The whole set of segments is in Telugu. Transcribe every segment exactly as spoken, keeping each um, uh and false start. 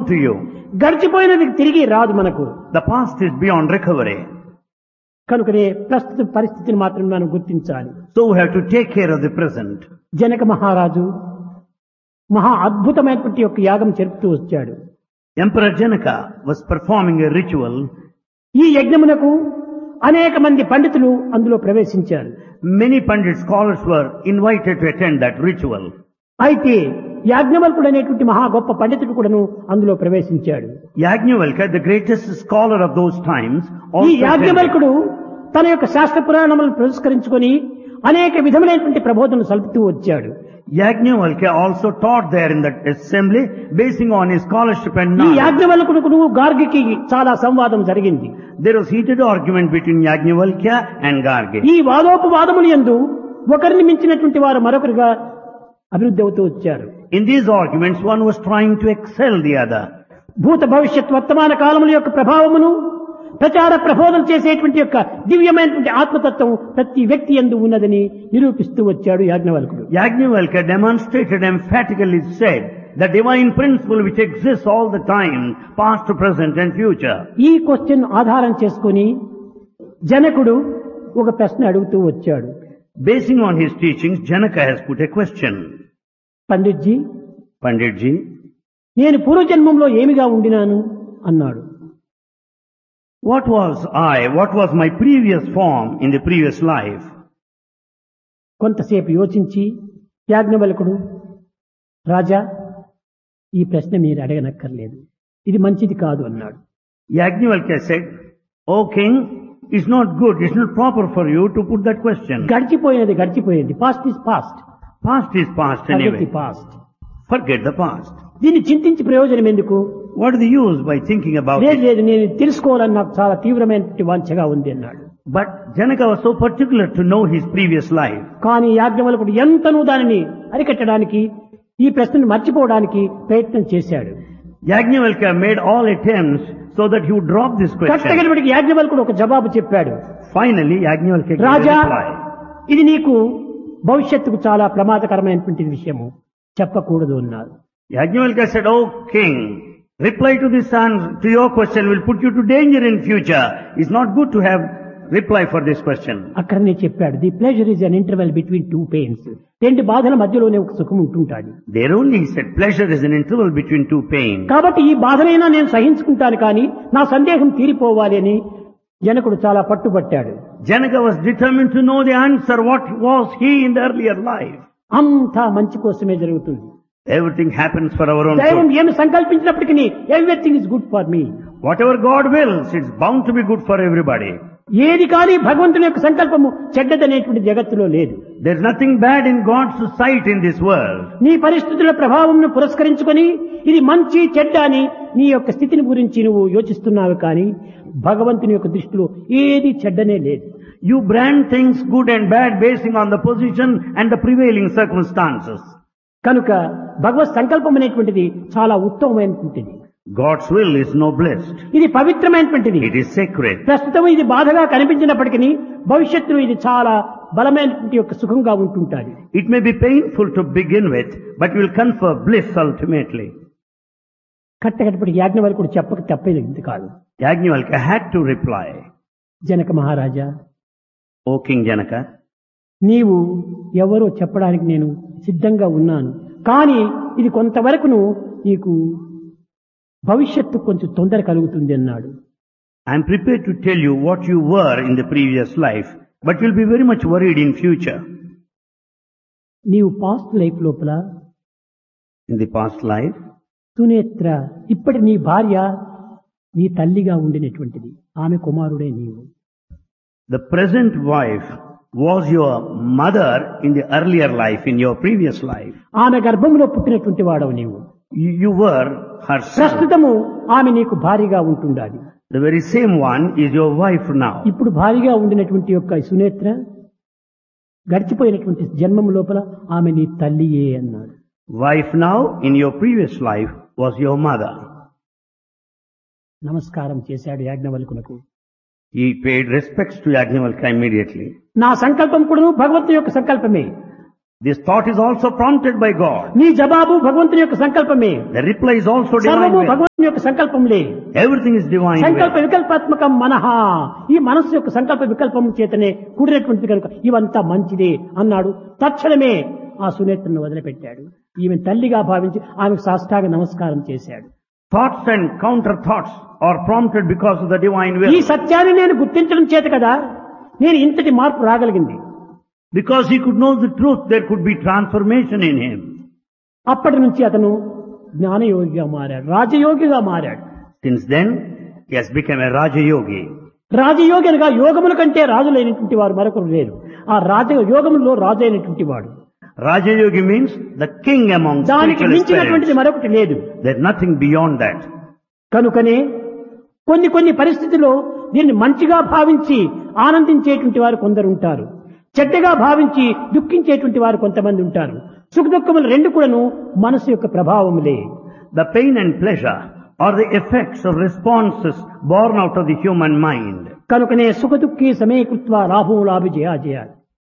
to you. గడిచిపోయినది తిరిగి రాదు మనకు. The past is beyond recovery. కనుకనే ప్రస్తుత పరిస్థితిని మాత్రం మనం గుర్తించాలి. So we have to take care of the present. Janaka మహారాజు మహా అద్భుతమైనటువంటి యొక్క యాగం జరుపుతూ వచ్చాడు. Emperor Janaka was performing a ritual. ఈ యజ్ఞమునకు అనేక మంది పండితులు అందులో ప్రవేశించారు. Many Pandit scholars were invited to attend that ritual. అయితే యాజ్ఞవల్కుడు అనేటువంటి మహా గొప్ప పండితుడు కూడాను అందులో ప్రవేశించాడు. Yajnavalkya, the greatest scholar of those times, ఈ also attended. యాజ్ఞవల్కుడు తన యొక్క శాస్త్ర పురాణములను పురస్కరించుకొని అనేక విధములైనటువంటి ప్రబోధనలు సల్పుతూ వచ్చాడు. Yajnavalkya also taught there in that assembly, basing on his scholarship and ఈ knowledge. యాజ్ఞవల్కుడు గార్గికి చాలా సంవాదం జరిగింది. There was heated argument between Yajnavalkya and Gargi. ఈ వాదోపవాదములు యందు ఒకరిని మించినటువంటి వారు మరొకరిగా అభివృద్ధి అవుతూ వచ్చారు. In these arguments, one was trying to excel the other. భూత భవిష్యత్ వర్తమాన కాలముల యొక్క ప్రభావమును ప్రచార ప్రబోధన చేసేటువంటి యొక్క దివ్యమైనటువంటి ఆత్మతత్వం ప్రతి వ్యక్తి యందు ఉన్నదని నిరూపిస్తూ వచ్చాడు యాజ్ఞవల్కుడు. Yajnavalkya demonstrated emphatically said the divine principle which exists all the time, past, present and future. ఈ క్వశ్చన్ ఆధారం చేసుకొని జనకుడు ఒక ప్రశ్న అడుగుతూ వచ్చాడు. Basing on his teachings, Janaka has put a question. Panditji, Panditji, నేను పూర్వజన్మంలో ఏమిగా ఉండినాను అన్నాడు. what was I, what was my previous form in the previous life? కొంతసేపు యోచించి యాజ్ఞవల్కుడు, రాజా ఈ ప్రశ్న మీరు అడగనక్కర్లేదు, ఇది మంచిది కాదు అన్నాడు. Yajnavalkya said, O king, it's not good, it's not proper for you to put that question. గడిచిపోయినది గడిచిపోయింది. Past is past. Past is past anyway. Past. Forget the past. దీన్ని చింతించి ప్రయోజనం ఎందుకు? What is the use by thinking about లేదు it? లేదు, నేను తెలుసుకోవాలని నాకు చాలా తీవ్రమైనటువంటి వాంఛగా ఉంది అన్నాడు. But Janaka was so particular to know his previous life. కానీ యాజ్ఞవల్కుడు ఎంతనూ దానిని అరికట్టడానికి, ఈ ప్రశ్నను మర్చిపోవడానికి ప్రయత్నం చేశాడు. Yajnavalkya made all attempts so that he would drop this question. కట్టగలిపటికి యాజ్ఞవల్కుడు ఒక జవాబు చెప్పాడు. Finally, Yajnavalkya gave a Raja, reply. ఇది నీకు భవిష్యత్తుకు చాలా ప్రమాదకరమైనటువంటి విషయము, చెప్పకూడదు అన్నారు. Yajnavalkya said, O king, reply to this answer, to your question will put you to danger in future. It's not good to have reply for this question. అక్కడనే చెప్పాడు, the pleasure is an interval between two pains. రెండు బాధల మధ్యలోనే ఒక సుఖం ఉంటుంటాడు. There only he said pleasure is an interval between two pains. కాబట్టి ఈ బాధనైనా నేను సహించుకుంటాను, కానీ నా సందేహం తీరిపోవాలి అని జనకుడు చాలా పట్టుబట్టాడు. Janaka was determined to know the answer, what was he in the earlier life. అంతా మంచి కోసమే జరుగుతుంది. Everything happens for our own దైవం good. ఏమి సంకల్పించినప్పటికీ everything is good for me. Whatever God wills, it's bound to be good for everybody. ఏది కానీ భగవంతుని యొక్క సంకల్పము చెడ్డదనేటువంటి జగత్తులో లేదు. There's nothing bad in God's sight in this world. నీ పరిస్థితుల ప్రభావంను పురస్కరించుకొని ఇది మంచి చెడ్డ అని నీ యొక్క స్థితిని గురించి నువ్వు యోచిస్తున్నావు, కానీ భగవంతుని యొక్క దృష్టిలో ఏది చెడ్డనే లేదు. You brand things good and bad basing on the position and the prevailing circumstances. కనుక భగవత్ సంకల్పం అనేటువంటిది చాలా ఉత్తమమైనటువంటిది. God's will is noblest. ఇది పవిత్రమైనటువంటిది. It is sacred. ప్రస్తుతం ఇది బాధగా కనిపించినప్పటికీ భవిష్యత్తులో ఇది చాలా బలమైనటువంటి యొక్క సుఖంగా ఉంటుంటాది. It may be painful to begin with, but will confer bliss ultimately. కట్టకట్టపటి యాజ్ఞవల్కుడు చెప్పక తప్పేది ఇది కాదు. Yajnavalkya had to reply, Janaka Maharaja, O King Janaka, నీవు ఎవరో చెప్పడానికి నేను సిద్ధంగా ఉన్నాను, కానీ ఇది కొంతవరకును నీకు భవిష్యత్తు కొంచెం తొందర కలుగుతుంది అన్నాడు. I am prepared to tell you what you were in the previous life, but you'll be very much worried in future. నీవు పాస్ట్ లైఫ్ లోపల In the past life, Sunetra ఇప్పటి నీ భార్య నీ తల్లిగా ఉండినటువంటిది, ఆమె కుమారుడే నీవు. the present wife was your mother in the earlier life, in your previous life. ఆమె గర్భంలో పుట్టినటువంటి వాడవు నీవు. You, you were her son. ప్రస్తుతము ఆమె నీకు భార్యగా ఉంటుండాలి. The very same one is your wife now. ఇప్పుడు భార్యగా ఉండినటువంటి యొక్క సునేత్ర గడిచిపోయినటువంటి జన్మం లోపల ఆమె నీ తల్లియే అన్నాడు. Wife now in your previous life was your mother. నమస్కారం చేశాడు యాజ్ఞవల్కునకు. He paid respects to Yajnavalkya immediately. నా సంకల్పం కూడా భగవంతుని యొక్క సంకల్పమే. This thought is also prompted by God. నీ జవాబు భగవంతుని యొక్క సంకల్పమే. The reply is also divine సర్వము will. భగవంతుని యొక్క సంకల్పంలే. Everything is divine సంకల్ప will. వికల్పాత్మకం మనహ. ఈ మనస్సు యొక్క సంకల్ప వికల్పం చేతనే కూడినటువంటిది కనుక ఇవంతా మంచిదే అన్నాడు. తక్షణమే ఆ సునేత్రను వదిలిపెట్టాడు. ఈమె తల్లిగా భావించి ఆమెకు సాష్టాంగ నమస్కారం చేశాడు. Thoughts and counter thoughts are prompted because of the divine ఈ will. సత్యాన్ని నేను గుర్తించడం చేత కదా నేను ఇంతటి మార్పు రాగలిగింది. Because he could know the truth, there could be transformation in him. అప్పటి నుంచి అతను జ్ఞానయోగిగా మారాడు, రాజయోగిగా మారాడు. Since then, he has become a Raja Yogi. రాజయోగి అనగా యోగముల కంటే రాజులైనటువంటి వారు మరొకరు లేరు. ఆ రాజ యోగములో రాజు అయినటువంటి వాడు. Raja Yogi means the king among దానికి spiritual మించినటువంటిది spirits. మరొకటి లేదు. There's nothing beyond that. కనుకనే కొన్ని కొన్ని పరిస్థితుల్లో దీన్ని మంచిగా భావించి ఆనందించేటువంటి వారు కొందరు ఉంటారు, చెడ్డగా భావించి దుఃఖించేటువంటి వారు కొంతమంది ఉంటారు. సుఖ దుఃఖములు రెండు కూడాను మనసు యొక్క ప్రభావములే. The pain and pleasure are the effects or responses born out of the human mind. కనుకనే సుఖ దుఃఖి సమీకృత్వ లాభం లాభి జయాజయ.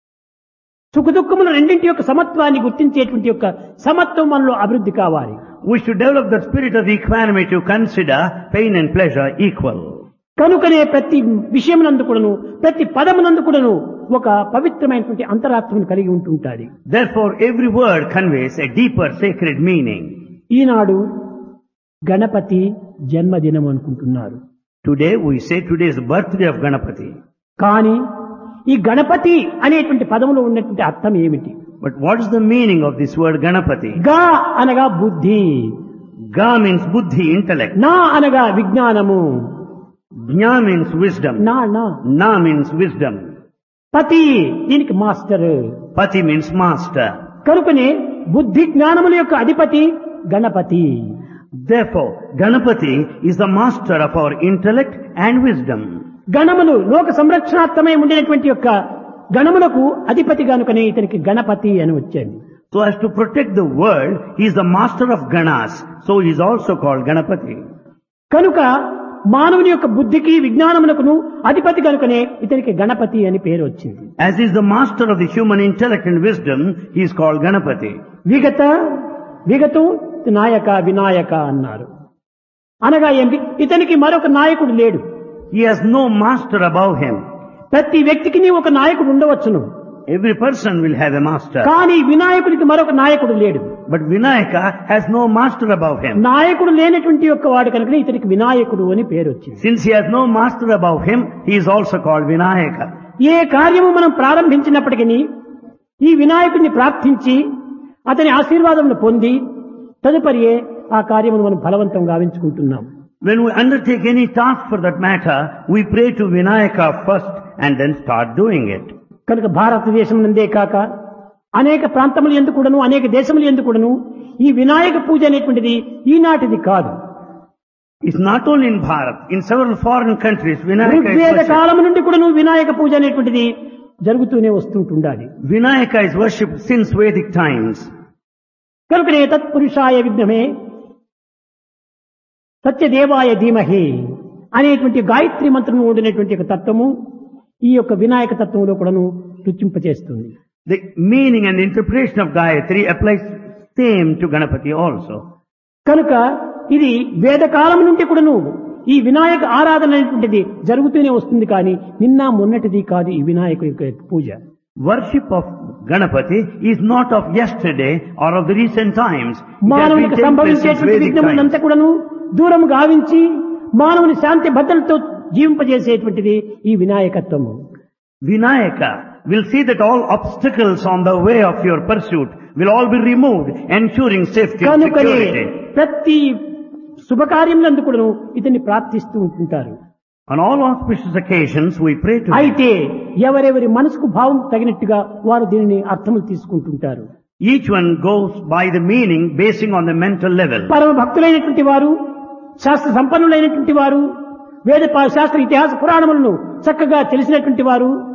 సుఖ దుఃఖముల రెండింటి యొక్క సమత్వాన్ని గుర్తించేటువంటి యొక్క సమత్వం మనలో అభివృద్ధి కావాలి. We should develop the spirit of equanimity to consider pain and pleasure equal. కనుకనే ప్రతి విషయమునందు కూడాను ప్రతి పదమునందు కూడాను ఒక పవిత్రమైనటువంటి అంతరాత్మను కలిగి ఉంటుంటాది. Therefore, every word conveys a deeper sacred meaning. ఈనాడు గణపతి జన్మదినం అనుకుంటున్నారు. Today, we say today is the birthday of Ganapati. కానీ ఈ గణపతి అనేటువంటి పదములో ఉన్నటువంటి అర్థం ఏమిటి? But what is the meaning of this word Ganapati? గా అనగా బుద్ధి, Ga means buddhi, intellect. నా అనగా విజ్ఞానము, Jna means wisdom. నా నా Na means wisdom. పతి దీనికి మాస్టర్. Pati means master. కనుకనే బుద్ధి జ్ఞానముల యొక్క అధిపతి Ganapati. Therefore, Ganapati is the master of our intellect and wisdom. గణములు లోక సంరక్షణార్థమై ఉండినటువంటి యొక్క గణములకు అధిపతి కనుకనే ఇతనికి గణపతి అని వచ్చాడు. So as to protect the world, he is the master of Ganas. So he is also called Ganapati. కనుక మానవుని యొక్క బుద్ధికి విజ్ఞానమునకును అధిపతి కనుకనే ఇతనికి గణపతి అని పేరు వచ్చింది. As he is the master of the human intellect and wisdom, he is called Ganapati. విగత విగతం నాయక వినాయక అన్నారు. అనగా ఏంటి? ఇతనికి మరొక నాయకుడు లేడు. He has no master above him. ప్రతి వ్యక్తికి ఒక నాయకుడు ఉండవచ్చును, Every person will have a master. కానీ వినాయకుడికి మరొక నాయకుడు లేడు. But Vinayaka has no master above him. నాయకుడు లేనటువంటి యొక్క వాడు కనుక ఇతనికి వినాయకుడు అని పేరు వచ్చింది. Since he has no master above him, he is also called Vinayaka. ఏ కార్యము మనం ప్రారంభించినప్పటికీ ఈ వినాయకుడిని ప్రార్థించి అతని ఆశీర్వాదమును పొంది తదుపరియే ఆ కార్యమును మనం ఫలవంతం గావించుకుంటున్నాం. When we undertake any task for that matter, we pray to Vinayaka first and then start doing it. కనుక భారతదేశం నందే కాక అనేక ప్రాంతములు ఎందుకు కూడాను అనేక దేశములు ఎందుకు కూడాను ఈ వినాయక పూజ అనేటువంటిది ఈనాటిది కాదు. It's not only in Bharat, in several foreign countries, Vinayaka is Rigveda worshipped. కాలము నుండి కూడాను వినాయక పూజ అనేటువంటిది జరుగుతూనే వస్తుంటుండాలి. Vinayaka is worshipped since Vedic times. కనుకనే తత్పురుషాయ విద్మహే సత్యదేవాయ ధీమహి అనేటువంటి గాయత్రి మంత్రం ఉండినటువంటి ఒక తత్వము ఈ యొక్క వినాయక తత్వంలో కూడాను రుచింపచేస్తుంది. The meaning and interpretation of Gayatri applies same to Ganapati also. కనుక ఇది వేదకాలం నుండి కూడాను ఈ వినాయక ఆరాధన అనేటువంటిది జరుగుతూనే వస్తుంది, కానీ నిన్న మొన్నటిది కాదు ఈ వినాయక యొక్క పూజ. Worship of Ganapati is not of yesterday or of the recent times. It has been మానవునికి taking place since సంభవించేటువంటి Vedic విఘ్నములంతా times. కూడాను దూరం గావించి మానవుని శాంతి భద్రతతో జీవింపజేసేటువంటిది ఈ వినాయకత్వము. Vinayaka will see that all obstacles on the way of your pursuit will all be removed, ensuring safety and కనుకనే security. ప్రతి శుభకార్యములందు కూడాను ఇతన్ని ప్రార్థిస్తూ ఉంటుంటారు. On all auspicious occasions, we pray to him. అయితే ఎవరెవరి మనసుకు భావం తగినట్టుగా వారు దీనిని అర్థములు తీసుకుంటుంటారు. Each one goes by the meaning basing on the mental level. పరమ భక్తులైనటువంటి వారు, శాస్త్ర సంపన్నులైనటువంటి వారు, వేద పా- శాస్త్ర ఇతిహాస పురాణములను చక్కగా తెలిసినటువంటి వారు